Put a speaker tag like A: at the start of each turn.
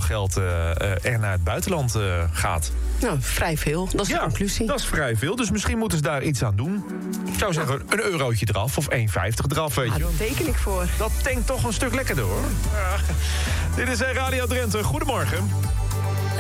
A: geld er naar het buitenland gaat.
B: Nou, vrij veel. Dat is de conclusie.
A: Dat is vrij veel. Dus misschien moeten ze daar iets aan doen. Ik zou zeggen, een eurotje eraf of 1,50 eraf, weet je.
B: Daar teken ik voor.
A: Dat tankt toch een stuk lekkerder, hoor. Ja. Dit is Radio Drenthe. Goedemorgen.